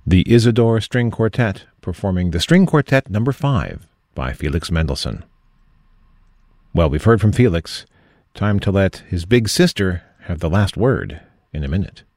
The Isidore String Quartet performing the String Quartet No. 5 by Felix Mendelssohn. Well, we've heard from Felix. Time to let his big sister have the last word in a minute.